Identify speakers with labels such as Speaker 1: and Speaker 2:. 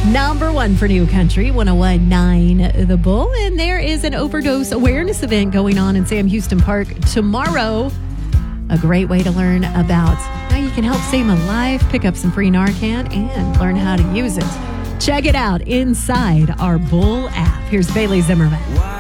Speaker 1: Number one for New Country, 101.9 The Bull. And there is an overdose awareness event going on in Sam Houston Park tomorrow. A great way to learn about how you can help save a life, pick up some free Narcan, and learn how to use it. Check it out inside our Bull app. Here's Bailey Zimmerman.